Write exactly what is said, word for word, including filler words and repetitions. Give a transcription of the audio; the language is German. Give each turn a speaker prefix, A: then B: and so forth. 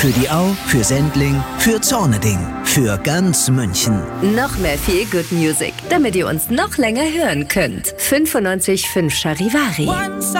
A: Für die Au, für Sendling, für Zorneding, für ganz München.
B: Noch mehr Feel Good Music, damit ihr uns noch länger hören könnt. fünfundneunzig Komma fünf Charivari.